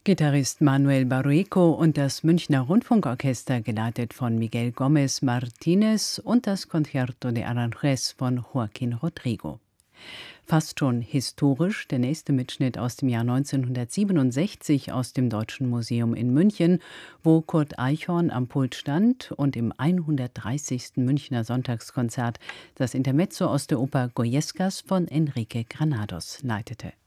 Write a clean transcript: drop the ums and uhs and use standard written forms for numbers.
Gitarrist Manuel Barrueco und das Münchner Rundfunkorchester, geleitet von Miguel Gómez Martínez, und das Concierto de Aranjuez von Joaquín Rodrigo. Fast schon historisch der nächste Mitschnitt aus dem Jahr 1967 aus dem Deutschen Museum in München, wo Kurt Eichhorn am Pult stand und im 130. Münchner Sonntagskonzert das Intermezzo aus der Oper Goyescas von Enrique Granados leitete.